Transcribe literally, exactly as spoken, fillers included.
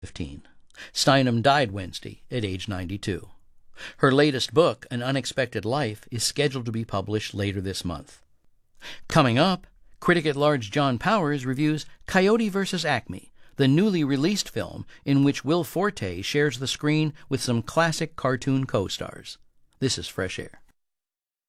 fifteen. Steinem died Wednesday at age ninety-two. Her latest book, An Unexpected Life, is scheduled to be published later this month. Coming up, critic-at-large John Powers reviews Coyote versus Acme, the newly released film in which Will Forte shares the screen with some classic cartoon co-stars. This is Fresh Air.